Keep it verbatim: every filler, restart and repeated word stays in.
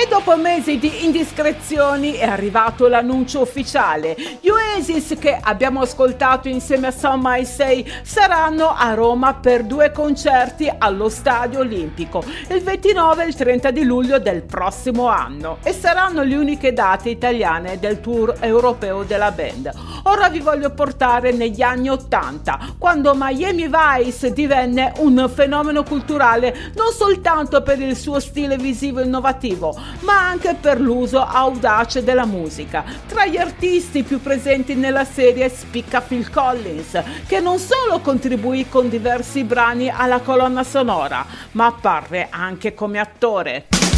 E dopo mesi di indiscrezioni è arrivato l'annuncio ufficiale. Gli Oasis, che abbiamo ascoltato insieme a Some Might Say, saranno a Roma per due concerti allo Stadio Olimpico, il ventinove e il trenta di luglio del prossimo anno, e saranno le uniche date italiane del tour europeo della band. Ora vi voglio portare negli anni ottanta, quando Miami Vice divenne un fenomeno culturale non soltanto per il suo stile visivo innovativo, ma anche per l'uso audace della musica. Tra gli artisti più presenti nella serie spicca Phil Collins, che non solo contribuì con diversi brani alla colonna sonora, ma apparve anche come attore.